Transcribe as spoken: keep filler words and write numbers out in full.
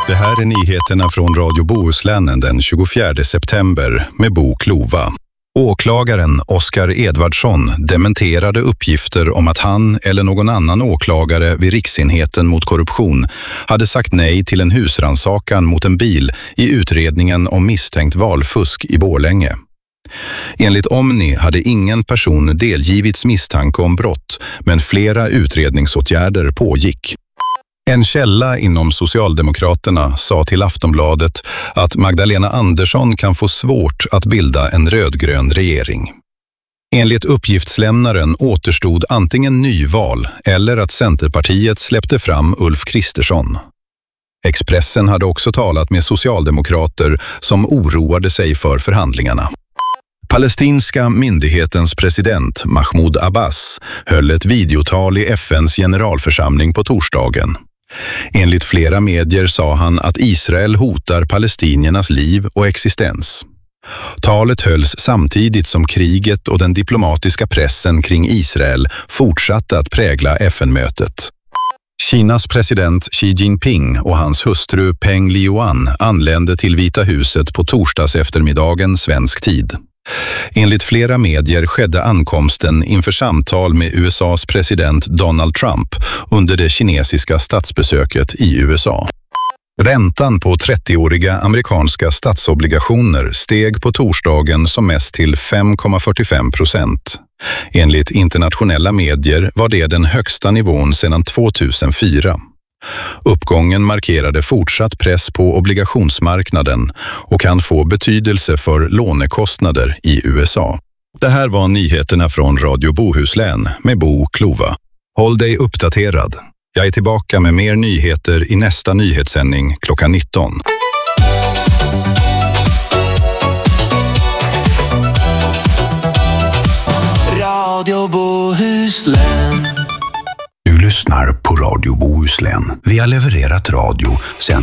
Det här är nyheterna från Radio Bohuslän den tjugofjärde september med Bo Klova. Åklagaren Oskar Edvardsson dementerade uppgifter om att han eller någon annan åklagare vid Riksenheten mot korruption hade sagt nej till en husrannsakan mot en bil i utredningen om misstänkt valfusk i Borlänge. Enligt Omni hade ingen person delgivits misstanke om brott, men flera utredningsåtgärder pågick. En källa inom Socialdemokraterna sa till Aftonbladet att Magdalena Andersson kan få svårt att bilda en rödgrön regering. Enligt uppgiftslämnaren återstod antingen nyval eller att Centerpartiet släppte fram Ulf Kristersson. Expressen hade också talat med socialdemokrater som oroade sig för förhandlingarna. Palestinska myndighetens president Mahmoud Abbas höll ett videotal i F N:s generalförsamling på torsdagen. Enligt flera medier sa han att Israel hotar palestiniernas liv och existens. Talet hölls samtidigt som kriget och den diplomatiska pressen kring Israel fortsatte att prägla F N-mötet. Kinas president Xi Jinping och hans hustru Peng Liyuan anlände till Vita huset på torsdags eftermiddagen svensk tid. Enligt flera medier skedde ankomsten inför samtal med U S A:s president Donald Trump under det kinesiska statsbesöket i U S A. Räntan på trettioåriga amerikanska statsobligationer steg på torsdagen som mest till fem komma fyrtiofem procent. Enligt internationella medier var det den högsta nivån sedan två tusen fyra. Uppgången markerade fortsatt press på obligationsmarknaden och kan få betydelse för lånekostnader i U S A. Det här var nyheterna från Radio Bohuslän med Bo Klova. Håll dig uppdaterad. Jag är tillbaka med mer nyheter i nästa nyhetssändning klockan nitton. Radio Bohuslän. Du lyssnar på Radio Bohuslän. Vi har levererat radio sedan